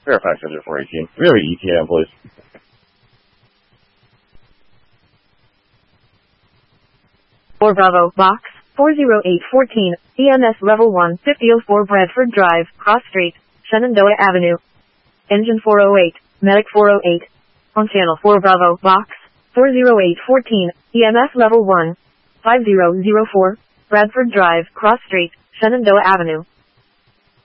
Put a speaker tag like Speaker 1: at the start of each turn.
Speaker 1: Fairfax Engine 418. Very ETM, please.
Speaker 2: For Bravo, Box 40814, EMS Level 1, 5004 Bradford Drive, Cross Street, Shenandoah Avenue. Engine 408, Medic 408. On Channel 4 Bravo, Box 40814, EMS Level 1, 5004, Bradford Drive, Cross Street, Shenandoah Avenue.